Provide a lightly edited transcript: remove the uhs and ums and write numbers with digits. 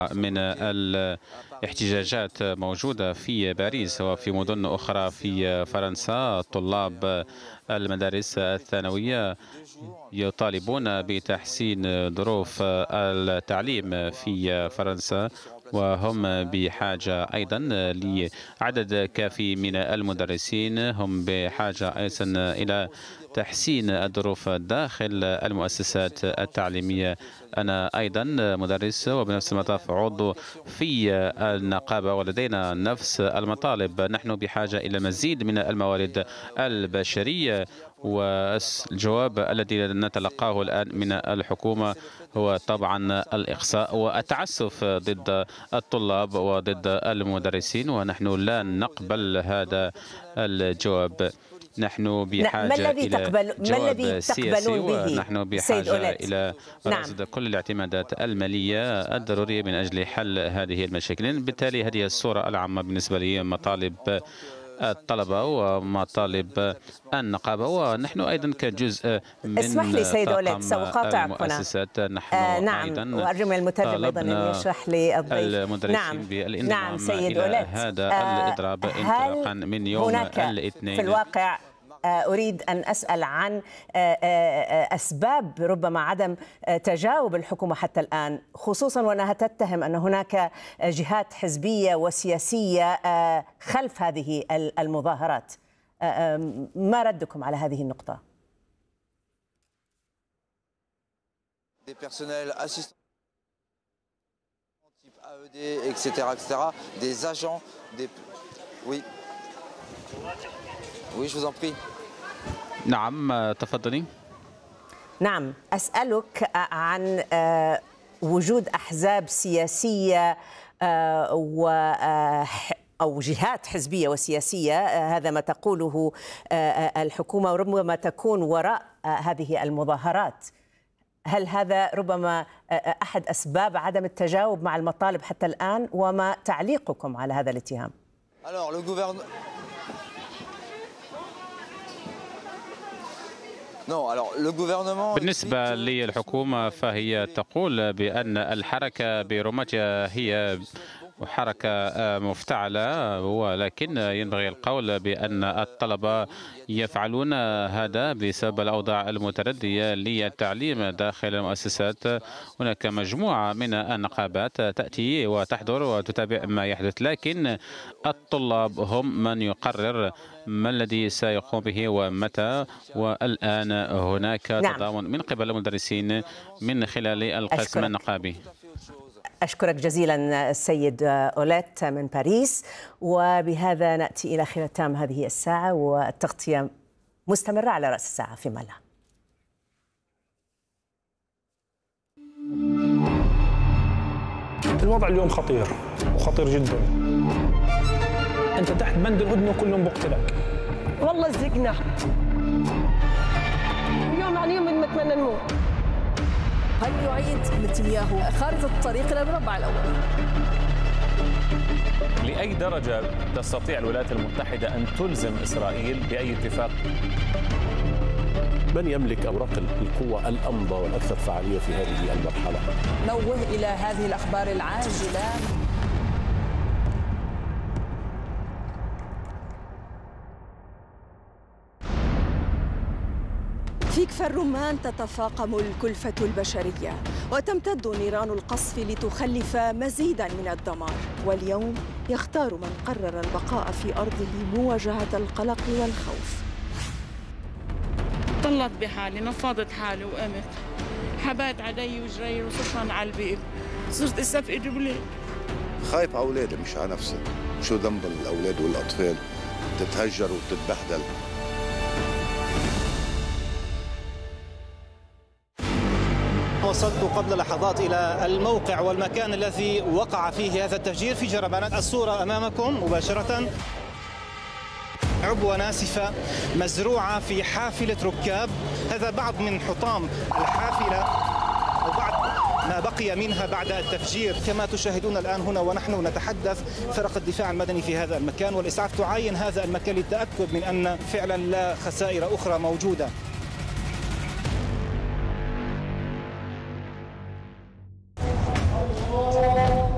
من الاحتجاجات موجودة في باريس وفي مدن أخرى في فرنسا. طلاب المدارس الثانوية يطالبون بتحسين ظروف التعليم في فرنسا، وهم بحاجة أيضا لعدد كافي من المدرسين. هم بحاجة أيضا إلى تحسين الظروف داخل المؤسسات التعليمية. أنا أيضا مدرس وبنفس المطاف عضو في النقابة، ولدينا نفس المطالب. نحن بحاجة إلى مزيد من الموارد البشرية، والجواب الذي نتلقاه الآن من الحكومة هو طبعا الإقصاء والتعسف ضد الطلاب وضد المدرسين، ونحن لا نقبل هذا الجواب. نحن بحاجة إلى جواب سياسي، ونحن بحاجة إلى رصد كل الاعتمادات المالية الضرورية من أجل حل هذه المشاكل. بالتالي هذه الصورة العامة بالنسبة لي، مطالب الطلبة ومطالب النقابة، ونحن أيضا كجزء من اسمح لي سيد أوليت، سأقاطعك المؤسسات. نحن نعم، أيضا وأرجو من المترجم أيضا أن يشرح لي الضيف. المدرسين بالانضمام إلى هذا الإضراب انطلاقا من يوم الاثنين. في الواقع أريد أن أسأل عن أسباب ربما عدم تجاوب الحكومة حتى الآن، خصوصا وأنها تتهم أن هناك جهات حزبية وسياسية خلف هذه المظاهرات. ما ردكم على هذه النقطة؟ نعم تفضلي. نعم، أسألك عن وجود أحزاب سياسية أو جهات حزبية وسياسية، هذا ما تقوله الحكومة، وربما تكون وراء هذه المظاهرات. هل هذا ربما أحد أسباب عدم التجاوب مع المطالب حتى الآن؟ وما تعليقكم على هذا الاتهام؟ بالنسبة للحكومة فهي تقول بأن الحركة برمتها هي حركة مفتعلة، ولكن ينبغي القول بأن الطلبة يفعلون هذا بسبب الأوضاع المتردية للتعليم داخل المؤسسات. هناك مجموعة من النقابات تأتي وتحضر وتتابع ما يحدث، لكن الطلاب هم من يقرر ما الذي سيقوم به ومتى. والآن هناك تضامن من قبل المدرسين من خلال القسم النقابي. أشكرك جزيلا السيد أوليت من باريس. وبهذا نأتي إلى ختام هذه الساعة، والتغطية مستمرة على رأس الساعة فيما لا. الوضع اليوم خطير وخطير جدا. أنت تحت بند الهدنة وكلهم بقتلك. والله زقنا اليوم عن يوم نتمنى نموت. هل يعيد نتنياهو خارطة الطريق إلى المربع الأول؟ لأي درجة تستطيع الولايات المتحدة أن تلزم إسرائيل بأي اتفاق؟ من يملك أوراق القوة الأمضى والأكثر فعالية في هذه المرحلة؟ نوه إلى هذه الأخبار العاجلة. في كفر الرمان تتفاقم الكلفة البشرية، وتمتد نيران القصف لتخلف مزيدا من الدمار. واليوم يختار من قرر البقاء في أرضه مواجهة القلق والخوف. طلعت بحالي، نفضت حالي وقمت، حبات علي وجري وصرخان على البيب، صرت استفقد بلي. خايف على أولادي مش على نفسي. شو ذنب الأولاد والأطفال تتهجر وتتبهدل؟ وصلت قبل لحظات إلى الموقع والمكان الذي وقع فيه هذا التفجير في جربانات. الصورة أمامكم مباشرة، عبوة ناسفة مزروعة في حافلة ركاب. هذا بعض من حطام الحافلة أو بعض ما بقي منها بعد التفجير. كما تشاهدون الآن هنا ونحن نتحدث، فرق الدفاع المدني في هذا المكان والإسعاف تعاين هذا المكان للتأكد من أن فعلا لا خسائر أخرى موجودة.